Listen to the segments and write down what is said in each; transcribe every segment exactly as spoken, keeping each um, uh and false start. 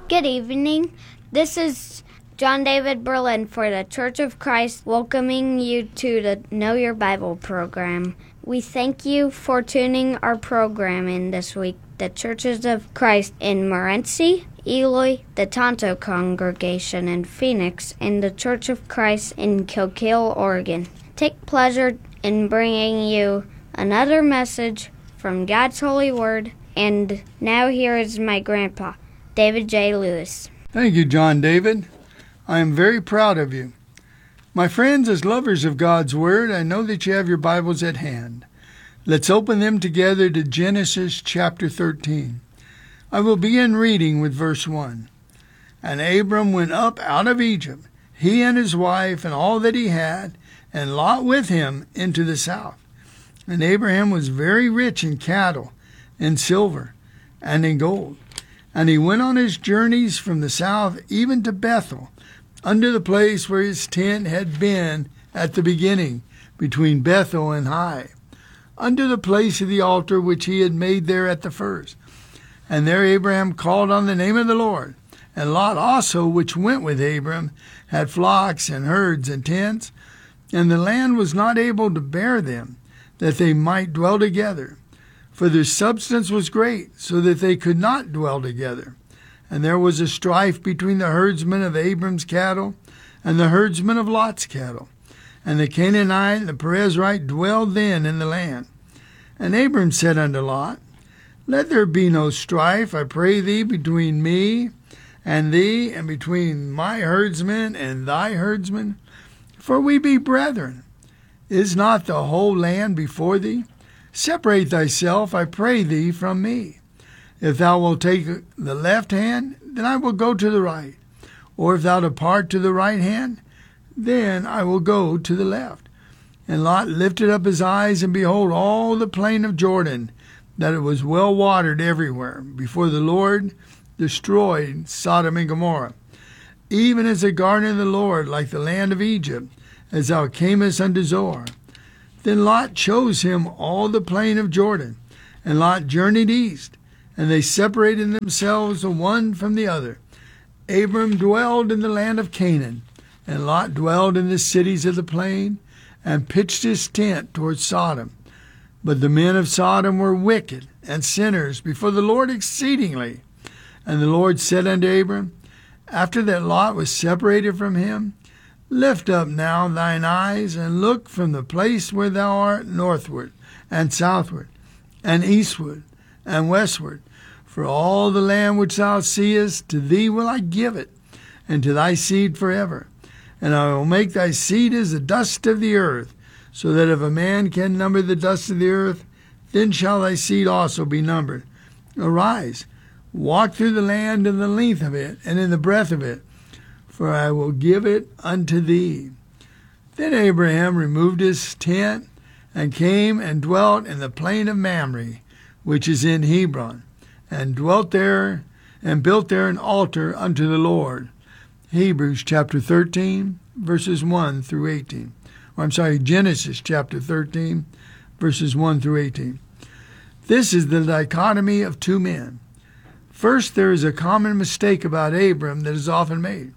Good evening. This is John David Berlin for the Church of Christ, welcoming you to the Know Your Bible program. We thank you for tuning our program in this week. The Churches of Christ in Morenci, Eloy, the Tonto Congregation in Phoenix, and the Church of Christ in Kilkeel, Oregon. Take pleasure in bringing you another message from God's holy word. And now here is my grandpa, David J. Lewis. Thank you, John David. I am very proud of you. My friends, as lovers of God's Word, I know that you have your Bibles at hand. Let's open them together to Genesis chapter thirteen. I will begin reading with verse one. And Abram went up out of Egypt, he and his wife and all that he had, and Lot with him into the south. And Abraham was very rich in cattle, in silver, and in gold. And he went on his journeys from the south even to Bethel, under the place where his tent had been at the beginning, between Bethel and Hai, under the place of the altar which he had made there at the first. And there Abraham called on the name of the Lord. And Lot also, which went with Abram, had flocks and herds and tents, and the land was not able to bear them, that they might dwell together. For their substance was great, so that they could not dwell together. And there was a strife between the herdsmen of Abram's cattle and the herdsmen of Lot's cattle. And the Canaanite and the Perizzite dwelled then in the land. And Abram said unto Lot, Let there be no strife, I pray thee, between me and thee, and between my herdsmen and thy herdsmen, for we be brethren. Is not the whole land before thee? Separate thyself, I pray thee, from me. If thou wilt take the left hand, then I will go to the right. Or if thou depart to the right hand, then I will go to the left. And Lot lifted up his eyes, and behold, all the plain of Jordan, that it was well watered everywhere, before the Lord destroyed Sodom and Gomorrah, even as the garden of the Lord, like the land of Egypt, as thou camest unto Zoar. Then Lot chose him all the plain of Jordan, and Lot journeyed east, and they separated themselves the one from the other. Abram dwelled in the land of Canaan, and Lot dwelled in the cities of the plain, and pitched his tent toward Sodom. But the men of Sodom were wicked and sinners before the Lord exceedingly. And the Lord said unto Abram, after that Lot was separated from him, Lift up now thine eyes, and look from the place where thou art northward, and southward, and eastward, and westward. For all the land which thou seest, to thee will I give it, and to thy seed forever. And I will make thy seed as the dust of the earth, so that if a man can number the dust of the earth, then shall thy seed also be numbered. Arise, walk through the land in the length of it, and in the breadth of it, for I will give it unto thee. Then Abraham removed his tent, and came and dwelt in the plain of Mamre, which is in Hebron, and dwelt there, and built there an altar unto the Lord. Hebrews chapter thirteen, verses one through eighteen. Or I'm sorry, Genesis chapter thirteen, verses one through eighteen. This is the dichotomy of two men. First, there is a common mistake about Abram that is often made.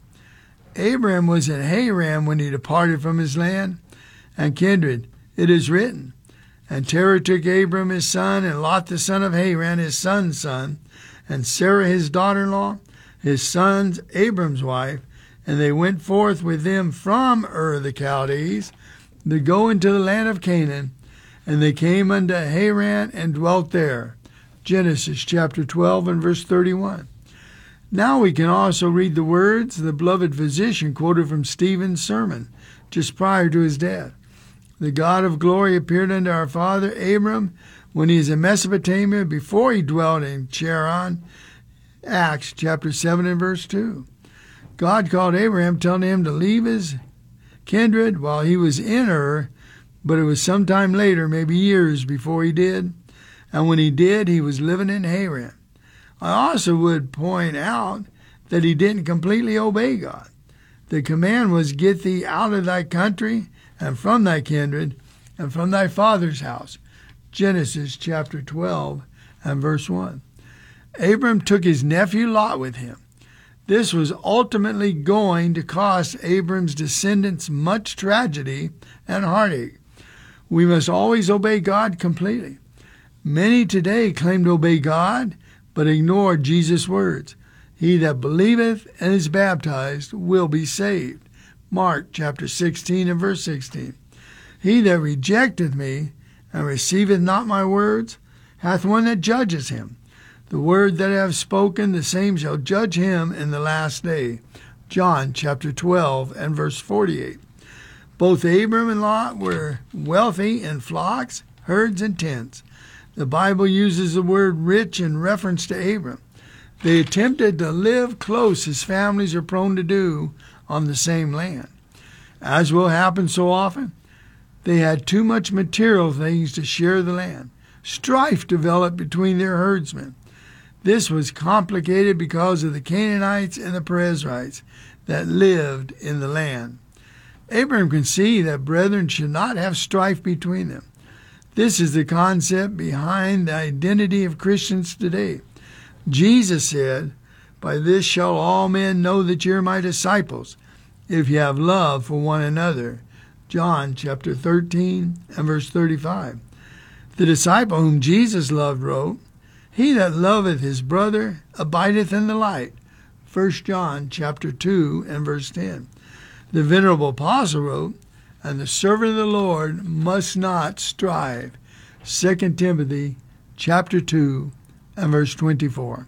Abram was in Haran when he departed from his land and kindred. It is written, And Terah took Abram his son, and Lot the son of Haran his son's son, and Sarah his daughter-in-law, his son's Abram's wife, and they went forth with them from Ur the Chaldees, to go into the land of Canaan, and they came unto Haran and dwelt there. Genesis chapter twelve and verse thirty-one. Now we can also read the words the beloved physician quoted from Stephen's sermon just prior to his death. The God of glory appeared unto our father Abram when he is in Mesopotamia, before he dwelt in Charan. Acts chapter seven and verse two. God called Abraham, telling him to leave his kindred while he was in Ur, but it was sometime later, maybe years before he did. And when he did, he was living in Haran. I also would point out that he didn't completely obey God. The command was, Get thee out of thy country, and from thy kindred, and from thy father's house. Genesis chapter twelve and verse one. Abram took his nephew Lot with him, This was ultimately going to cost Abram's descendants much tragedy and heartache. We must always obey God completely. Many today claim to obey God, but ignore Jesus' words. He that believeth and is baptized will be saved. Mark chapter sixteen and verse sixteen. He that rejecteth me and receiveth not my words hath one that judges him. The word that I have spoken, the same shall judge him in the last day. John chapter twelve and verse forty-eight. Both Abram and Lot were wealthy in flocks, herds, and tents. The Bible uses the word rich in reference to Abram. They attempted to live close as families are prone to do on the same land. As will happen so often, they had too much material things to share the land. Strife developed between their herdsmen. This was complicated because of the Canaanites and the Perizzites that lived in the land. Abraham can see that brethren should not have strife between them. This is the concept behind the identity of Christians today. Jesus said, "By this shall all men know that ye are my disciples, if ye have love for one another." John chapter thirteen and verse thirty-five. The disciple whom Jesus loved wrote, "He that loveth his brother abideth in the light." First John chapter two and verse ten. The venerable apostle wrote, "And the servant of the Lord must not strive." Second Timothy chapter two and verse twenty-four.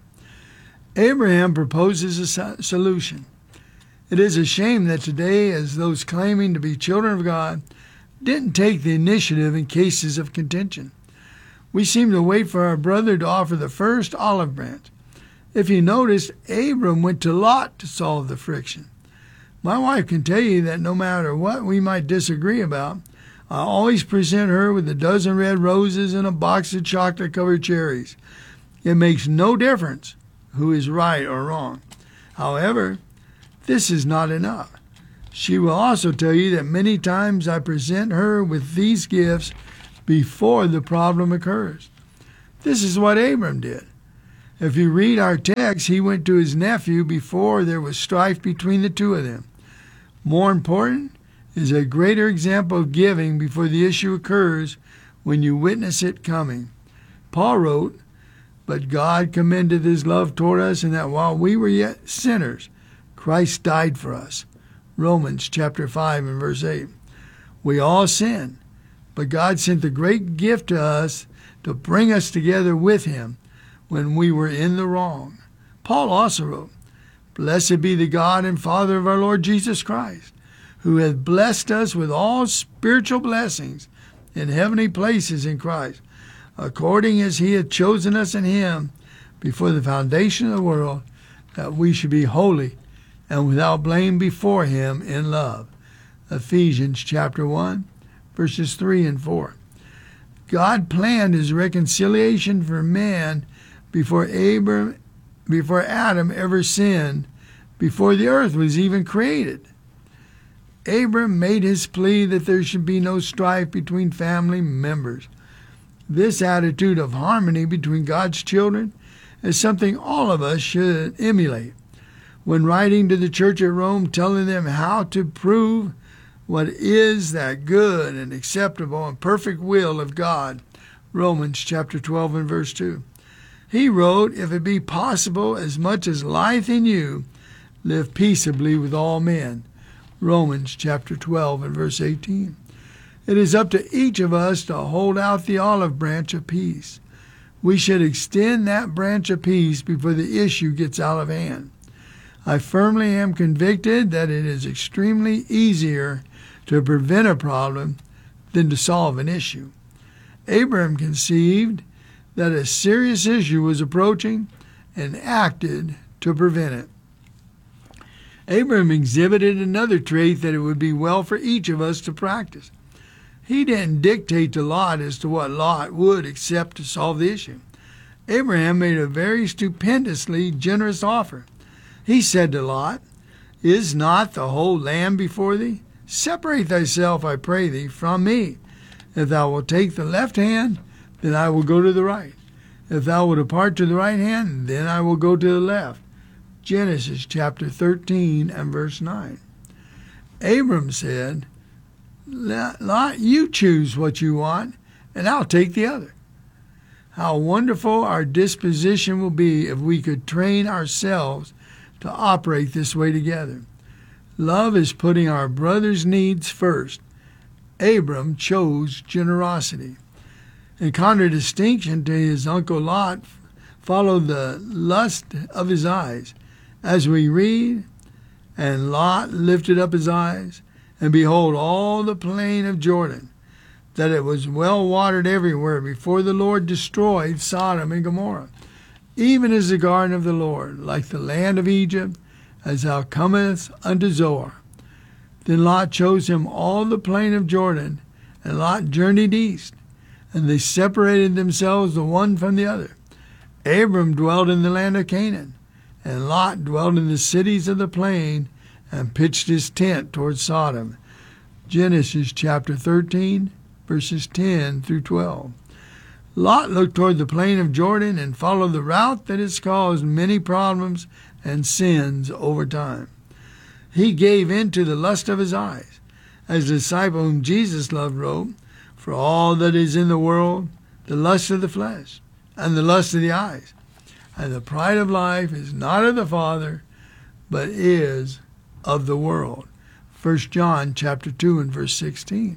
Abraham proposes a solution. It is a shame that today, as those claiming to be children of God didn't take the initiative in cases of contention. We seem to wait for our brother to offer the first olive branch. If you notice, Abram went to Lot to solve the friction. My wife can tell you that no matter what we might disagree about, I always present her with a dozen red roses and a box of chocolate-covered cherries. It makes no difference who is right or wrong. However, this is not enough. She will also tell you that many times I present her with these gifts before the problem occurs. This is what Abram did. If you read our text, he went to his nephew before there was strife between the two of them. More important is a greater example of giving before the issue occurs when you witness it coming. Paul wrote, "But God commended his love toward us, in that while we were yet sinners, Christ died for us." Romans chapter five and verse eight. We all sin, but God sent the great gift to us to bring us together with him when we were in the wrong. Paul also wrote, "Blessed be the God and Father of our Lord Jesus Christ, who hath blessed us with all spiritual blessings in heavenly places in Christ, according as he hath chosen us in him before the foundation of the world, that we should be holy and without blame before him in love." Ephesians chapter one, verses three and four. God planned his reconciliation for man before Abram, before Adam ever sinned, before the earth was even created. Abram made his plea that there should be no strife between family members. This attitude of harmony between God's children is something all of us should emulate. When writing to the church at Rome, telling them how to prove what is that good and acceptable and perfect will of God, Romans chapter twelve and verse two. He wrote, "If it be possible, as much as lieth in you, live peaceably with all men." Romans chapter twelve and verse eighteen. It is up to each of us to hold out the olive branch of peace. We should extend that branch of peace before the issue gets out of hand. I firmly am convicted that it is extremely easier to prevent a problem than to solve an issue. Abraham conceived that a serious issue was approaching and acted to prevent it. Abraham exhibited another trait that it would be well for each of us to practice. He didn't dictate to Lot as to what Lot would accept to solve the issue. Abraham made a very stupendously generous offer. He said to Lot, "Is not the whole land before thee? Separate thyself, I pray thee, from me. If thou wilt take the left hand, then I will go to the right. If thou wilt depart to the right hand, then I will go to the left." Genesis chapter thirteen and verse nine. Abram said, Lot, you choose what you want, and I'll take the other. How wonderful our disposition will be if we could train ourselves to operate this way together. Love is putting our brother's needs first. Abram chose generosity. In contradistinction to his uncle Lot, followed the lust of his eyes. As we read, and Lot lifted up his eyes, and behold all the plain of Jordan, that it was well watered everywhere before the Lord destroyed Sodom and Gomorrah, even as the garden of the Lord, like the land of Egypt, as thou comest unto Zoar. Then Lot chose him all the plain of Jordan, and Lot journeyed east, and they separated themselves the one from the other. Abram dwelt in the land of Canaan, and Lot dwelt in the cities of the plain, and pitched his tent toward Sodom. Genesis chapter thirteen, verses ten through twelve. Lot looked toward the plain of Jordan and followed the route that has caused many problems and sins over time. He gave in to the lust of his eyes. As the disciple whom Jesus loved wrote, for all that is in the world, the lust of the flesh, and the lust of the eyes, and the pride of life is not of the Father, but is of the world. First John chapter two and verse sixteen.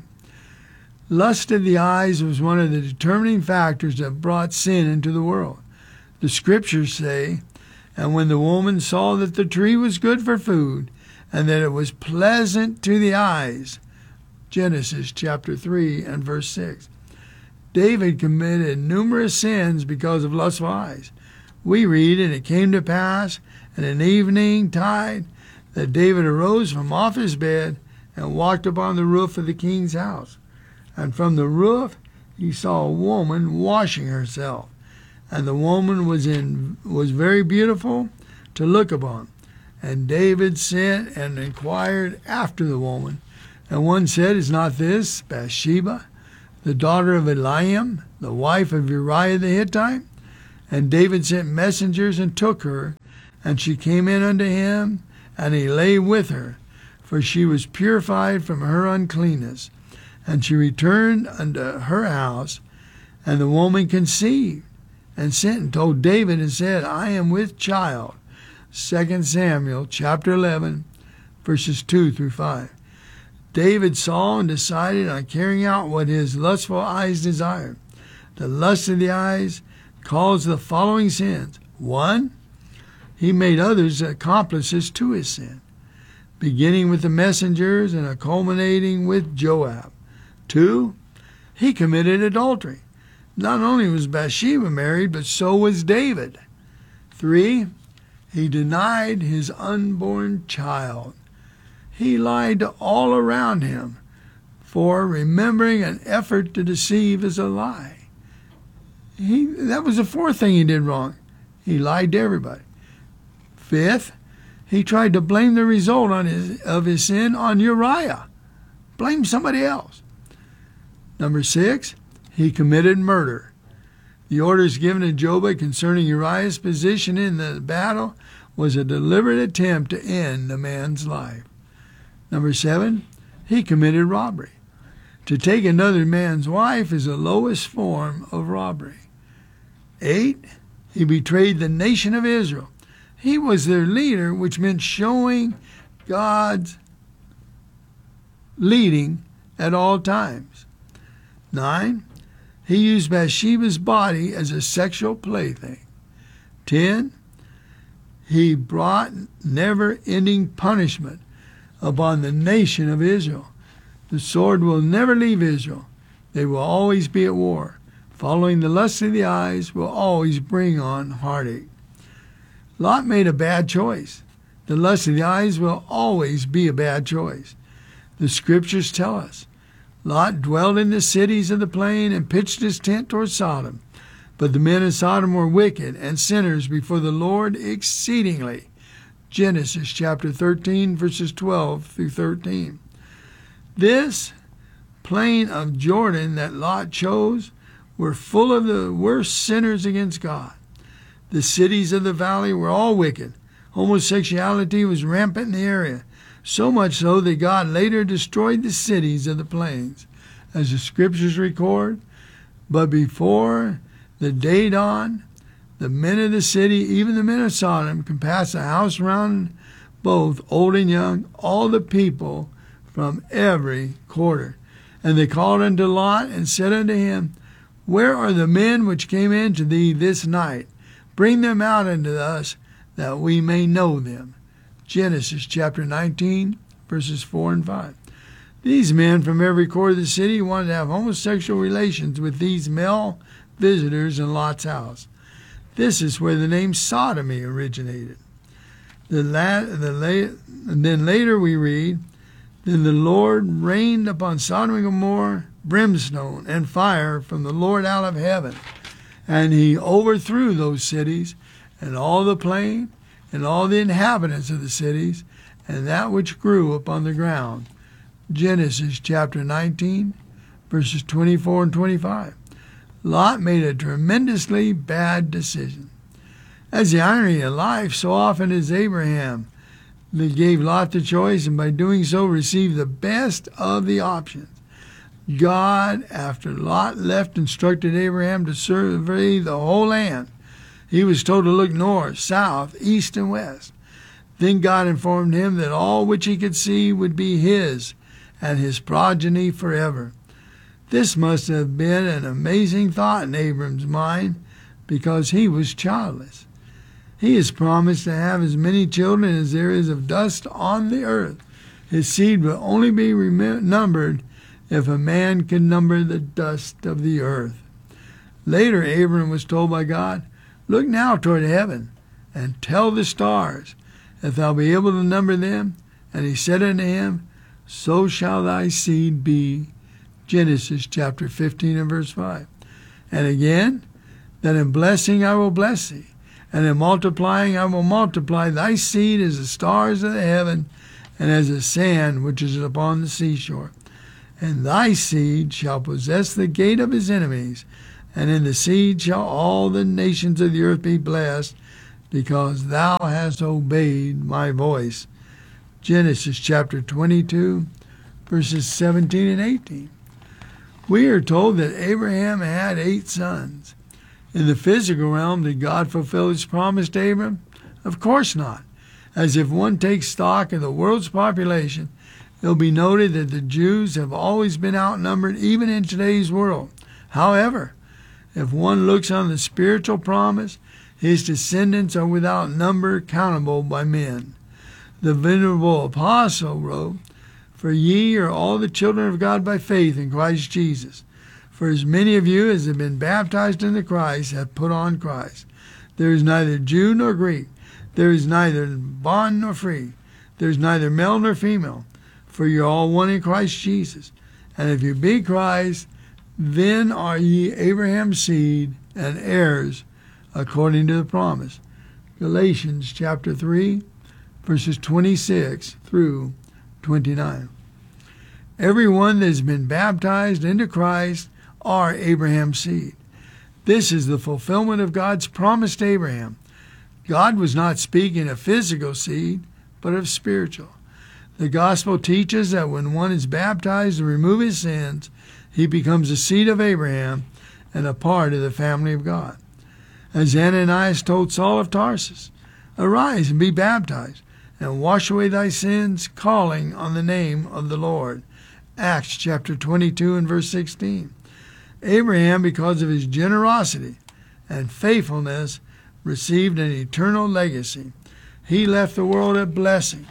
Lust of the eyes was one of the determining factors that brought sin into the world. The scriptures say, and when the woman saw that the tree was good for food, and that it was pleasant to the eyes. Genesis chapter three and verse six. David committed numerous sins because of lustful eyes. We read, and it came to pass in an evening tide that David arose from off his bed and walked upon the roof of the king's house. And from the roof he saw a woman washing herself. And the woman was in was very beautiful to look upon. And David sent and inquired after the woman. And one said, is not this Bathsheba, the daughter of Eliam, the wife of Uriah the Hittite? And David sent messengers and took her, and she came in unto him, and he lay with her, for she was purified from her uncleanness. And she returned unto her house, and the woman conceived, and sent and told David, and said, I am with child. Second Samuel chapter eleven, verses two through five. David saw and decided on carrying out what his lustful eyes desired. The lust of the eyes caused the following sins. One, he made others accomplices to his sin, beginning with the messengers and culminating with Joab. Two, he committed adultery. Not only was Bathsheba married, but so was David. Three, he denied his unborn child. He lied to all around him, for remembering an effort to deceive is a lie. He, that was the fourth thing he did wrong. He lied to everybody. Fifth, he tried to blame the result on his, of his sin on Uriah. Blame somebody else. Number six, he committed murder. The orders given to Joab concerning Uriah's position in the battle was a deliberate attempt to end the man's life. Number seven, he committed robbery. To take another man's wife is the lowest form of robbery. Eight, he betrayed the nation of Israel. He was their leader, which meant showing God's leading at all times. Nine, he used Bathsheba's body as a sexual plaything. Ten, he brought never-ending punishment upon the nation of Israel. The sword will never leave Israel. They will always be at war. Following the lust of the eyes will always bring on heartache. Lot made a bad choice. The lust of the eyes will always be a bad choice. The scriptures tell us, Lot dwelt in the cities of the plain and pitched his tent toward Sodom. But the men of Sodom were wicked and sinners before the Lord exceedingly. Genesis chapter thirteen, verses twelve through thirteen. This plain of Jordan that Lot chose were full of the worst sinners against God. The cities of the valley were all wicked. Homosexuality was rampant in the area, so much so that God later destroyed the cities of the plains, as the scriptures record. But before the day dawned, the men of the city, even the men of Sodom, compassed a house round both old and young, all the people from every quarter. And they called unto Lot and said unto him, Where are the men which came in to thee this night? Bring them out unto us, that we may know them. Genesis chapter nineteen, verses four and five. These men from every quarter of the city wanted to have homosexual relations with these male visitors in Lot's house. This is where the name sodomy originated. The la- the la- and then later we read, Then the Lord rained upon Sodom and Gomorrah brimstone and fire from the Lord out of heaven, and he overthrew those cities and all the plain and all the inhabitants of the cities and that which grew upon the ground. Genesis chapter nineteen, verses twenty-four and twenty-five. Lot made a tremendously bad decision. As the irony of life, so often is Abraham that gave Lot the choice, and by doing so received the best of the options. God, after Lot left, instructed Abraham to survey the whole land. He was told to look north, south, east, and west. Then God informed him that all which he could see would be his and his progeny forever. This must have been an amazing thought in Abram's mind, because he was childless. He is promised to have as many children as there is of dust on the earth. His seed will only be rem- numbered if a man can number the dust of the earth. Later, Abram was told by God, Look now toward heaven, and tell the stars, if thou be able to number them. And he said unto him, So shall thy seed be. Genesis chapter fifteen and verse five. And again, that in blessing I will bless thee, and in multiplying I will multiply thy seed as the stars of the heaven, and as the sand which is upon the seashore. And thy seed shall possess the gate of his enemies, and in the seed shall all the nations of the earth be blessed, because thou hast obeyed my voice. Genesis chapter twenty-two, verses seventeen and eighteen. We are told that Abraham had eight sons. In the physical realm, did God fulfill his promise to Abram? Of course not. As if one takes stock of the world's population, it will be noted that the Jews have always been outnumbered, even in today's world. However, if one looks on the spiritual promise, his descendants are without number, countable by men. The venerable apostle wrote, For ye are all the children of God by faith in Christ Jesus. For as many of you as have been baptized into Christ have put on Christ. There is neither Jew nor Greek. There is neither bond nor free. There is neither male nor female. For you are all one in Christ Jesus. And if you be Christ, then are ye Abraham's seed and heirs according to the promise. Galatians chapter three, verses twenty-six through twenty-nine. Everyone that has been baptized into Christ are Abraham's seed. This is the fulfillment of God's promise to Abraham. God was not speaking of physical seed, but of spiritual. The gospel teaches that when one is baptized to remove his sins, he becomes a seed of Abraham and a part of the family of God. As Ananias told Saul of Tarsus, Arise and be baptized, and wash away thy sins, calling on the name of the Lord. Acts chapter twenty-two and verse sixteen. Abraham, because of his generosity and faithfulness, received an eternal legacy. He left the world a blessing.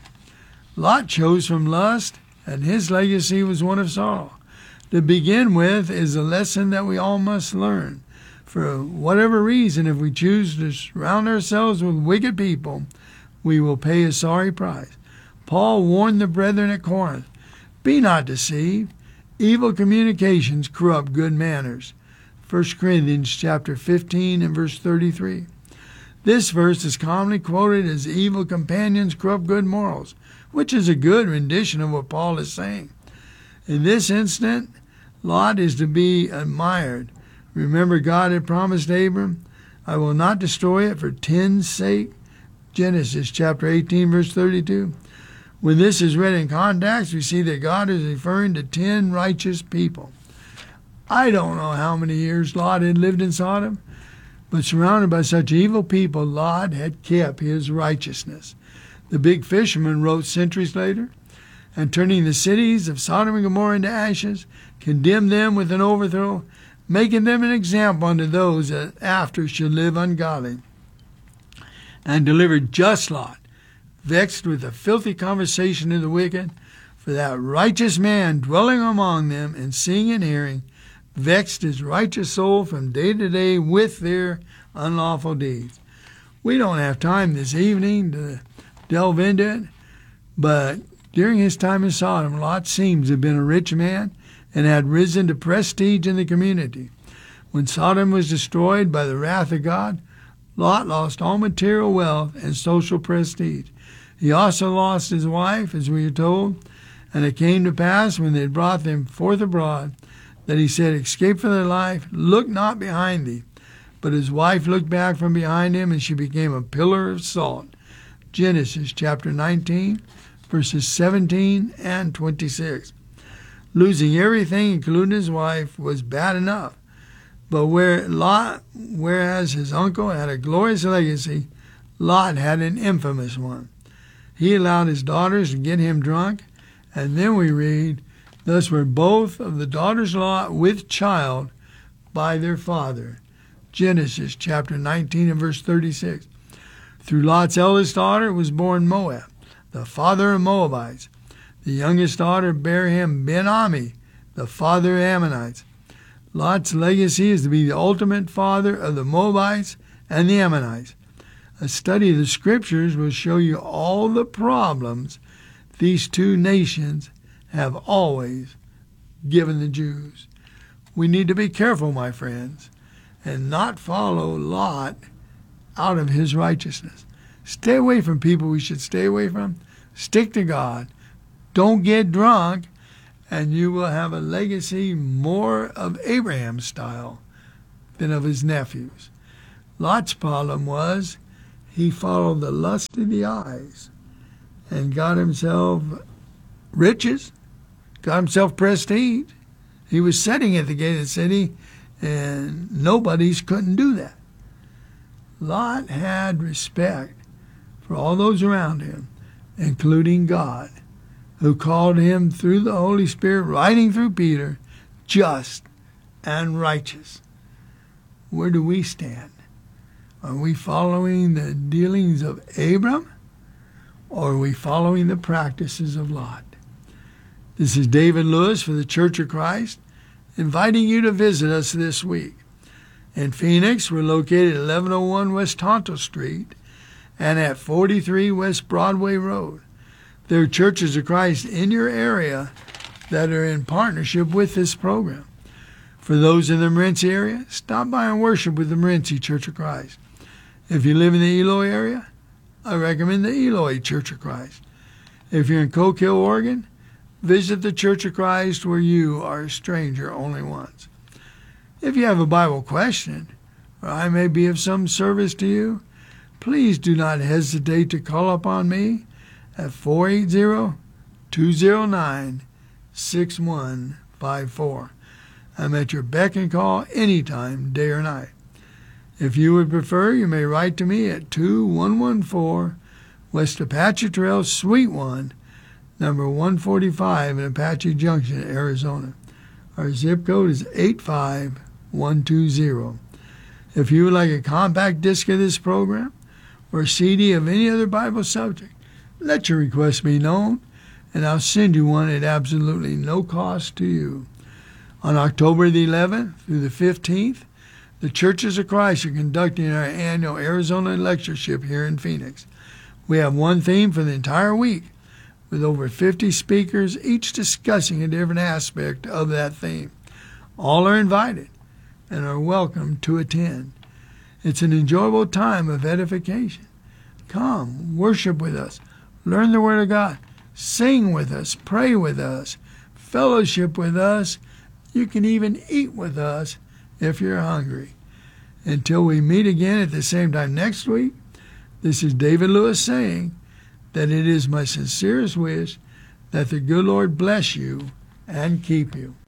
Lot chose from lust, and his legacy was one of sorrow. To begin with is a lesson that we all must learn. For whatever reason, if we choose to surround ourselves with wicked people, we will pay a sorry price. Paul warned the brethren at Corinth, Be not deceived. Evil communications corrupt good manners. First Corinthians chapter fifteen and verse thirty-three. This verse is commonly quoted as evil companions corrupt good morals, which is a good rendition of what Paul is saying. In this instant, Lot is to be admired. Remember, God had promised Abram, I will not destroy it for ten's sake. Genesis chapter eighteen, verse thirty-two. When this is read in context, we see that God is referring to ten righteous people. I don't know how many years Lot had lived in Sodom, but surrounded by such evil people, Lot had kept his righteousness. The big fisherman wrote centuries later, and turning the cities of Sodom and Gomorrah into ashes, condemned them with an overthrow, making them an example unto those that after should live ungodly, and delivered just Lot, vexed with the filthy conversation of the wicked, for that righteous man dwelling among them and seeing and hearing, vexed his righteous soul from day to day with their unlawful deeds. We don't have time this evening to delve into it, but during his time in Sodom, Lot seems to have been a rich man and had risen to prestige in the community. When Sodom was destroyed by the wrath of God, Lot lost all material wealth and social prestige. He also lost his wife, as we are told, and it came to pass when they had brought them forth abroad, that he said, Escape for thy life, look not behind thee. But his wife looked back from behind him, and she became a pillar of salt. Genesis chapter nineteen, verses seventeen and twenty-six. Losing everything, including his wife, was bad enough. But where Lot, whereas his uncle had a glorious legacy, Lot had an infamous one. He allowed his daughters to get him drunk, and then we read, Thus were both of the daughters Lot with child by their father. Genesis chapter nineteen and verse thirty-six. Through Lot's eldest daughter was born Moab, the father of Moabites. The youngest daughter bare him Ben-Ami, the father of Ammonites. Lot's legacy is to be the ultimate father of the Moabites and the Ammonites. A study of the scriptures will show you all the problems these two nations have always given the Jews. We need to be careful, my friends, and not follow Lot out of his righteousness. Stay away from people we should stay away from. Stick to God. Don't get drunk, and you will have a legacy more of Abraham's style than of his nephews. Lot's problem was he followed the lust of the eyes and got himself riches, got himself prestige. He was sitting at the gate of the city, and nobody's couldn't do that. Lot had respect for all those around him, including God, who called him through the Holy Spirit, writing through Peter, just and righteous. Where do we stand? Are we following the dealings of Abram, or are we following the practices of Lot? This is David Lewis for the Church of Christ, inviting you to visit us this week. In Phoenix, we're located at eleven oh one West Tonto Street and at forty-three West Broadway Road. There are churches of Christ in your area that are in partnership with this program. For those in the Morenci area, stop by and worship with the Morenci Church of Christ. If you live in the Eloy area, I recommend the Eloy Church of Christ. If you're in Coke Hill, Oregon, visit the Church of Christ where you are a stranger only once. If you have a Bible question, or I may be of some service to you, please do not hesitate to call upon me at four eight zero, two zero nine, six one five four. I'm at your beck and call anytime, day or night. If you would prefer, you may write to me at two one one four West Apache Trail, Suite one, number one forty-five in Apache Junction, Arizona. Our zip code is eight five one two zero. If you would like a compact disc of this program or a C D of any other Bible subject, let your request be known, and I'll send you one at absolutely no cost to you. On October the eleventh through the fifteenth, the Churches of Christ are conducting our annual Arizona Lectureship here in Phoenix. We have one theme for the entire week, with over fifty speakers, each discussing a different aspect of that theme. All are invited and are welcome to attend. It's an enjoyable time of edification. Come, worship with us, learn the Word of God, sing with us, pray with us, fellowship with us. You can even eat with us if you're hungry. Until we meet again at the same time next week, This is David Lewis saying that it is my sincerest wish that the good Lord bless you and keep you.